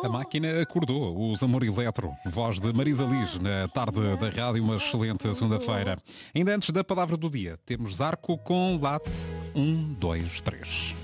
A máquina acordou, os Amor Eletro, voz de Marisa Liz, na tarde da rádio, uma excelente segunda-feira. Ainda antes da palavra do dia, temos Arco com Late 1, 2, 3.